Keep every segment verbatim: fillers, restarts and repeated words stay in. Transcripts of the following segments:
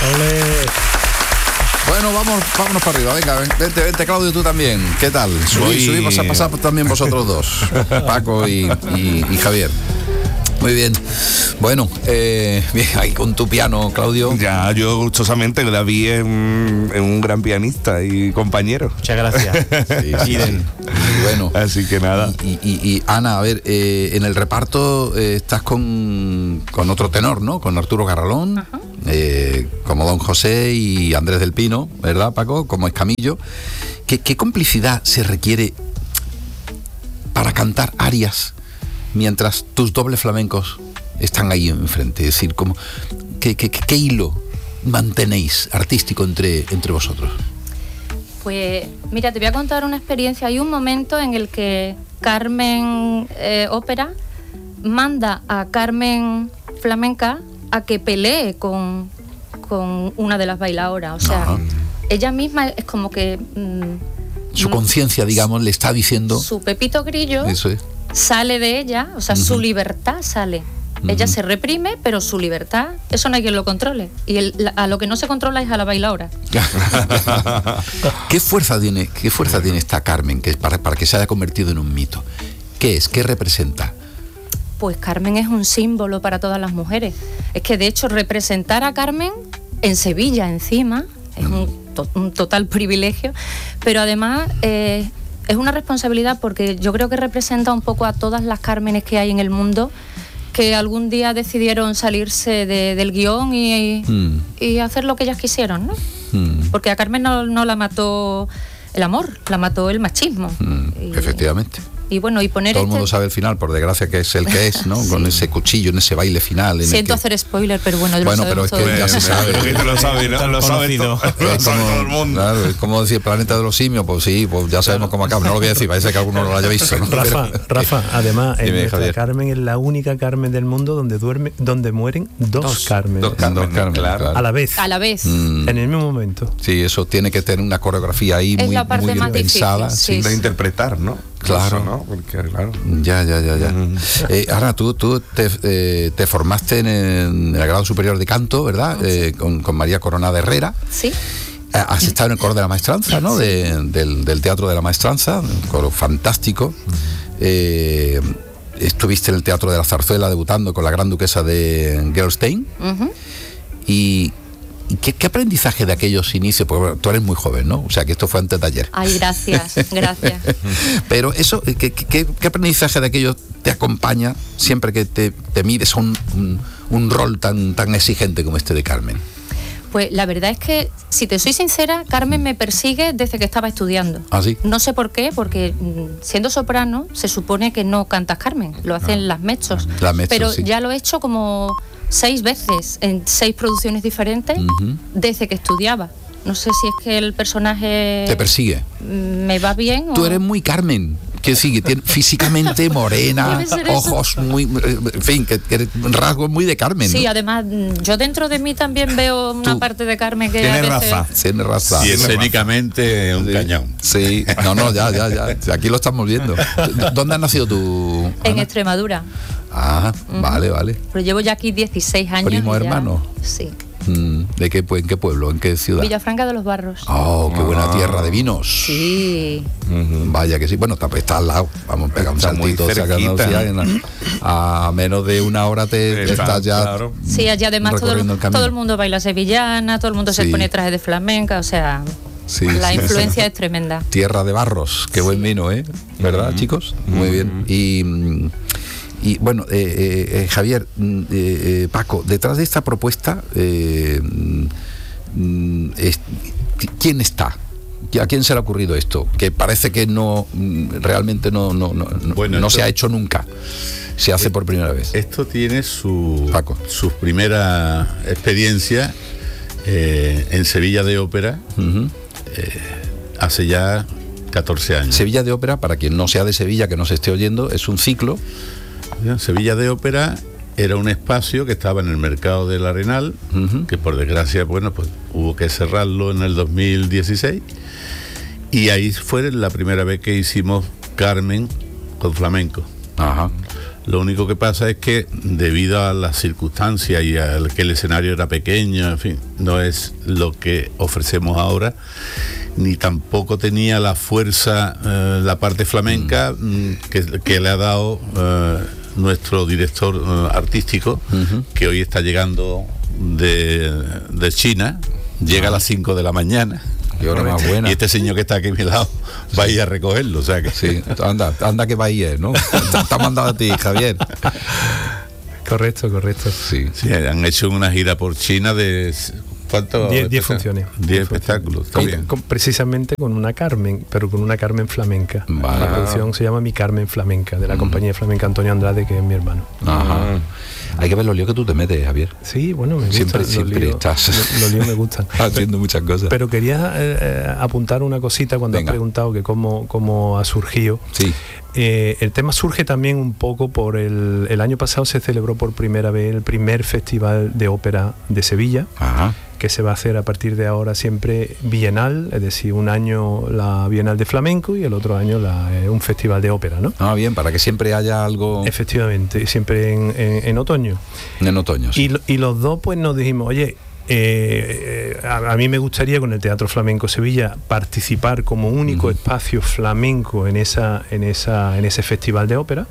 Olé. Bueno, vamos, vámonos para arriba, venga, vente, vente Claudio, tú también, ¿qué tal? Subí, subimos a pasar también vosotros dos, Paco y, y, y Javier. Muy bien. Bueno, eh, bien, ahí con tu piano, Claudio. Ya, yo gustosamente, David es un, es un gran pianista y compañero. Muchas gracias. Sí, sí, sí. Muy bueno. Así que nada. Y, y, y, y Ana, a ver, eh, en el reparto eh, estás con, con otro tenor, ¿no? Con Arturo Garralón, eh, como Don José y Andrés del Pino, ¿verdad, Paco? Como Escamillo. ¿Qué, qué complicidad se requiere para cantar arias mientras tus dobles flamencos están ahí enfrente? Es decir, como, ¿qué, qué, qué hilo mantenéis artístico entre, entre vosotros? Pues mira, te voy a contar una experiencia. Hay un momento en el que Carmen eh, Ópera manda a Carmen Flamenca a que pelee con, con una de las bailadoras. O sea, Ajá. ella misma es como que... Mmm, su conciencia, digamos, le está diciendo... Su Pepito Grillo... Eso es. Sale de ella, o sea, uh-huh. su libertad sale. Uh-huh. Ella se reprime, pero su libertad, eso no hay quien lo controle. Y el, la, a lo que no se controla es a la bailadora. ¿Qué fuerza tiene, qué fuerza tiene esta Carmen que para, para que se haya convertido en un mito? ¿Qué es? ¿Qué representa? Pues Carmen es un símbolo para todas las mujeres. Es que de hecho representar a Carmen en Sevilla encima es uh-huh. un, to, un total privilegio, pero además... Eh, es una responsabilidad porque yo creo que representa un poco a todas las Cármenes que hay en el mundo que algún día decidieron salirse de, del guión y, mm. y hacer lo que ellas quisieron, ¿no? Mm. Porque a Carmen no, no la mató el amor, la mató el machismo. Mm. Y, Efectivamente. Y bueno, y poner todo el este... mundo sabe el final, por desgracia, que es el que es, ¿no? Sí. Con ese cuchillo, en ese baile final. En Siento el que... hacer spoiler, pero bueno, yo bueno, lo pero es que todo. ya se sabe. Pero lo sabe, ¿no? Lo sabe todo, lo sabe todo el mundo. Claro, es como decir el planeta de los simios, pues sí, pues ya sabemos cómo acaba. No lo voy a decir, parece que alguno no lo haya visto, ¿no? Rafa, pero, Rafa, además, dime, nuestra Javier. Carmen es la única Carmen del mundo donde duerme, donde mueren dos, dos Carmen. Dos Carmen, dos Carmen claro. claro. A la vez. A la vez. Mm. En el mismo momento. Sí, eso tiene que tener una coreografía ahí es muy, la parte muy más bien pensada. difícil, sí. De interpretar, ¿no? Claro. Eso, ¿no? Porque, claro. Ya, ya, ya, ya. Mm. Eh, ahora, tú, tú te, eh, te formaste en el, en el grado superior de canto, ¿verdad? Sí. Eh, con, con María Coronada Herrera. Sí. Has estado en el coro de la Maestranza, ¿no? De, del, del Teatro de la Maestranza, un coro fantástico. Eh, estuviste en el Teatro de la Zarzuela debutando con la Gran Duquesa de Gerolstein. Uh-huh. Y... ¿Qué, ¿Qué aprendizaje de aquellos inicios? Porque tú eres muy joven, ¿no? O sea, que esto fue antes de ayer. Ay, gracias, gracias. Pero eso, ¿qué, qué, qué aprendizaje de aquellos te acompaña siempre que te, te mides a un, un, un rol tan, tan exigente como este de Carmen? Pues la verdad es que, si te soy sincera, Carmen me persigue desde que estaba estudiando. ¿Ah, sí? No sé por qué, porque siendo soprano se supone que no cantas Carmen, lo hacen ah, las mechos. La mechos, pero sí. ya lo he hecho como seis veces, en seis producciones diferentes, uh-huh. desde que estudiaba. No sé si es que el personaje... ¿Te persigue? ¿Me va bien? Tú o... eres muy Carmen. Que sí, que tiene físicamente morena, ojos muy, en fin, que, que rasgos muy de Carmen. Sí, ¿no? Además, yo dentro de mí también veo una Tú, parte de Carmen que tiene a veces... raza, tiene raza. Y escénicamente un sí. cañón. Sí, no, no, ya, ya, ya. Aquí lo estamos viendo. ¿Dónde has nacido tú, Ana? En Extremadura. Ah, uh-huh. vale, vale. Pero llevo ya aquí dieciséis años. ¿Primo hermano? Ya, sí. ¿De qué, en qué pueblo? ¿En qué ciudad? Villafranca de los Barros. Oh, qué buena ah. tierra de vinos. Sí. Uh-huh. Vaya que sí. Bueno, está, está al lado. Vamos a pegar un saltito. O sea, que a, a menos de una hora te, te estás ya. Claro. Sí, allá además todo el, todo el mundo baila sevillana, todo el mundo sí. se pone traje de flamenca, o sea. Sí, la sí, influencia sí. es tremenda. Tierra de Barros, qué sí. buen vino, ¿eh? ¿Verdad, uh-huh. chicos? Uh-huh. Muy bien. Y. Y bueno, eh, eh, Javier, eh, eh, Paco, detrás de esta propuesta, eh, eh, ¿quién está? ¿A quién se le ha ocurrido esto? Que parece que no, realmente no, no, no, bueno, no esto, se ha hecho nunca. Se hace por primera vez. Esto tiene su, Paco. su primera experiencia eh, en Sevilla de Ópera, uh-huh. eh, hace ya catorce años. Sevilla de Ópera, para quien no sea de Sevilla, que nos esté oyendo, es un ciclo. Sevilla de Ópera era un espacio que estaba en el mercado del Arenal, uh-huh. que por desgracia, bueno, pues hubo que cerrarlo en el dos mil dieciséis, y ahí fue la primera vez que hicimos Carmen con flamenco. Ajá. Lo único que pasa es que debido a las circunstancias y a que el escenario era pequeño, en fin, no es lo que ofrecemos ahora, ni tampoco tenía la fuerza, eh, la parte flamenca mm. que, que le ha dado eh, nuestro director eh, artístico, uh-huh. que hoy está llegando de, de China, llega a las cinco de la mañana. Qué hora más buena. Y este señor que está aquí a mi lado va a ir a recogerlo, o sea que sí, anda, anda que va a ir, ¿no? Está mandado a ti, Javier. Correcto, correcto. Sí, sí, han hecho una gira por China de ¿cuánto? diez funciones. diez espectáculos, está con, bien. Con, precisamente con una Carmen, pero con una Carmen flamenca. Vale. La producción se llama Mi Carmen Flamenca, de la mm. compañía flamenca Antonio Andrade, que es mi hermano. Ajá. Hay que ver los líos que tú te metes, Javier. Sí, bueno, me gustan. Siempre, los siempre líos, estás. Los, los líos me gustan. Haciendo muchas cosas. Pero quería eh, apuntar una cosita cuando Venga. has preguntado que cómo, cómo ha surgido. Sí. Eh, el tema surge también un poco por el, el año pasado se celebró por primera vez el primer festival de ópera de Sevilla. Ajá. Que se va a hacer a partir de ahora siempre bienal, es decir, un año la Bienal de Flamenco y el otro año la, eh, un festival de ópera, ¿no? Ah, bien, para que siempre haya algo... Efectivamente, siempre en, en, en otoño. En otoño, sí. Y, y los dos pues nos dijimos, oye, eh, eh, a, a mí me gustaría con el Teatro Flamenco Sevilla participar como único uh-huh. espacio flamenco en, esa, en, esa, en ese festival de ópera.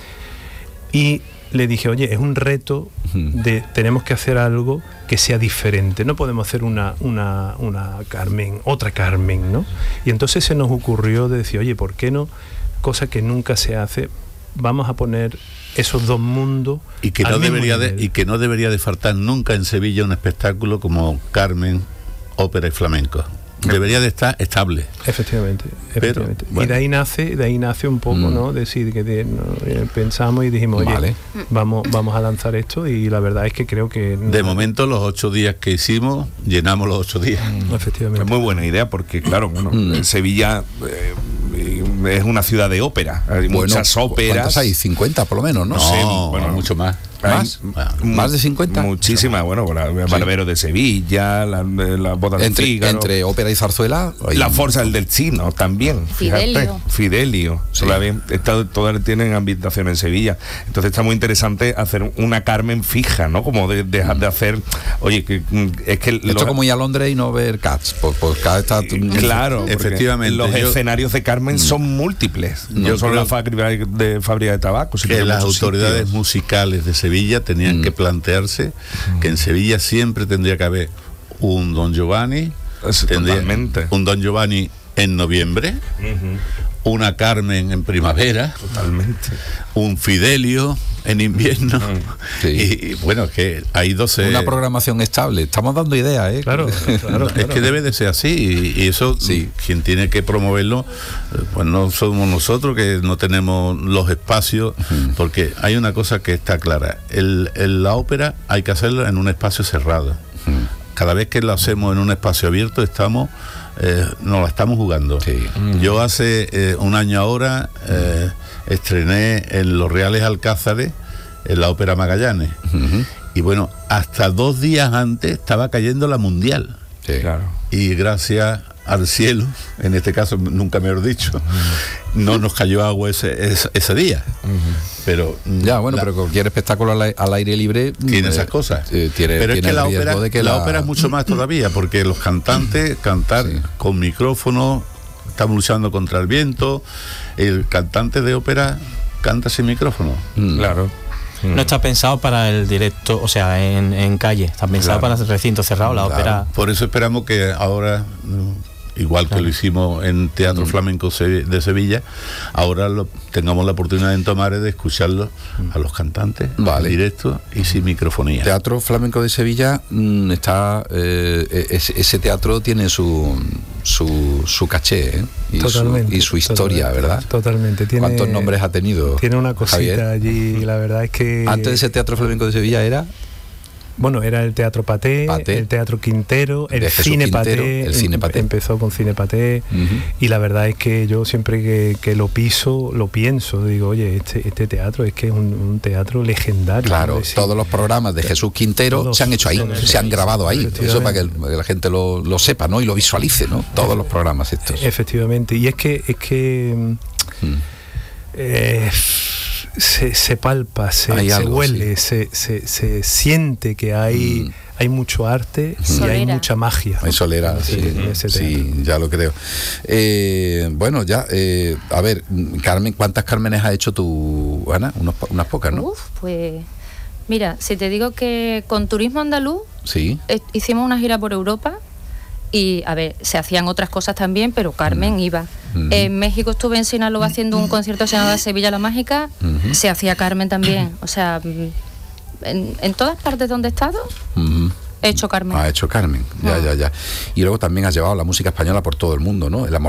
Y le dije, oye, es un reto de tenemos que hacer algo que sea diferente, no podemos hacer una, una, una Carmen, otra Carmen, ¿no? Y entonces se nos ocurrió de decir, oye, ¿por qué no? Cosa que nunca se hace, vamos a poner esos dos mundos y que no debería de, y que no debería de faltar nunca en Sevilla un espectáculo como Carmen, ópera y flamenco. Debería de estar estable. Efectivamente, efectivamente. Pero, bueno. Y de ahí nace, de ahí nace un poco, mm. ¿no? Decir que de, no, eh, pensamos y dijimos, oye, vale. vamos, vamos a lanzar esto, y la verdad es que creo que de no, momento los ocho días que hicimos, llenamos los ocho días. Mm. Efectivamente. Es muy buena idea porque, claro, bueno, mm. Sevilla eh, es una ciudad de ópera. Hay bueno, muchas óperas. ¿Cuántas hay? cincuenta por lo menos, ¿no? No, sé, bueno, mucho más. ¿Más? ¿Más de cincuenta? Muchísimas, bueno, la Barbero sí. de Sevilla, la, la Boda de entre, Fígaro. Entre ópera y zarzuela. Hay... La Forza del Delcino también. Fidelio. Fíjate, Fidelio. Sí. Está, todas tienen ambientación en Sevilla. Entonces está muy interesante hacer una Carmen fija, ¿no? Como de, de, de hacer, oye, que es que... Esto lo... como ir a Londres y no ver Cats. Pues, pues Cats está... Claro, efectivamente. Los yo... escenarios de Carmen son múltiples. No yo solo la fábrica de, fábrica de tabaco. Que las autoridades sitios. musicales de Sevilla tenían mm. que plantearse mm. que en Sevilla siempre tendría que haber un Don Giovanni, tendría, un Don Giovanni en noviembre, uh-huh. una Carmen en primavera, totalmente, un Fidelio en invierno, uh-huh. sí. y, y bueno, que hay doce... Una programación estable, estamos dando ideas, ¿eh? Claro, claro, es claro. que debe de ser así, y, y eso, sí. quien tiene que promoverlo, pues no somos nosotros, que no tenemos los espacios, uh-huh. porque hay una cosa que está clara, el, el, la ópera hay que hacerla en un espacio cerrado. Uh-huh. Cada vez que lo hacemos en un espacio abierto estamos eh, nos la estamos jugando. Sí. Mm. Yo hace eh, un año ahora eh, estrené en Los Reales Alcázares en la Ópera Magallanes. Uh-huh. Y bueno, hasta dos días antes estaba cayendo la Mundial. Sí, claro. Y gracias al cielo, en este caso nunca me lo he dicho, uh-huh. no nos cayó agua ese, ese, ese día. Uh-huh. Pero ya, bueno, la, pero cualquier espectáculo al, al aire libre tiene eh, esas cosas. Eh, tiene, pero tiene es que la ópera, de que la, la ópera es mucho más todavía, porque los cantantes cantar sí. con micrófono, estamos luchando contra el viento. El cantante de ópera canta sin micrófono. Mm. Claro. No está pensado para el directo, o sea, en, en calle, está pensado claro. para el recinto cerrado, la claro. ópera. Por eso esperamos que ahora, igual claro. que lo hicimos en Teatro mm. Flamenco de Sevilla, ahora lo, tengamos la oportunidad en Tomares de escucharlo a los cantantes vale. en directo y sin microfonía. Teatro Flamenco de Sevilla mmm, está eh, ese, ese teatro tiene su su, su caché ¿eh? y, su, y su historia, totalmente, ¿verdad? Totalmente. Tiene, ¿Cuántos nombres ha tenido? Tiene una cosita Javier? allí, la verdad es que... Antes de ese Teatro Flamenco de Sevilla era... Bueno, era el Teatro Paté, Paté, el Teatro Quintero, el Cine Quintero, Paté, el Cine Paté. Empezó con Cine Paté, uh-huh. y la verdad es que yo siempre que, que lo piso, lo pienso, digo, oye, este, este teatro es que es un, un teatro legendario. Claro, todos los programas de Jesús Quintero todos, se han hecho ahí, se han grabado ahí, eso para que, para que la gente lo, lo sepa, ¿no? Y lo visualice, ¿no? Todos los programas estos. Efectivamente, y es que, es que... Mm. Eh, se, se palpa, se, Hay se algo, huele, sí. se, se, se siente que hay, Mm. hay mucho arte y Solera. hay mucha magia. Hay solera, Sí, sí, en ese sí, teatro. ya lo creo. Eh, bueno, ya, eh, a ver, Carmen, ¿cuántas Cármenes ha hecho tú, Ana? Unos, po- unas pocas, ¿no? Uf, pues mira, si te digo que con Turismo Andaluz Sí. eh, hicimos una gira por Europa y, a ver, se hacían otras cosas también, pero Carmen iba. Ujú. En México estuve en Sinaloa haciendo un concierto llamado Sevilla la Mágica, Ujú. se hacía Carmen también. O sea, mm, en, en todas partes donde he estado, Ujú. he hecho Carmen. Ha hecho Carmen, ya, Ah. ya, ya. Y luego también has llevado la música española por todo el mundo, ¿no? El amor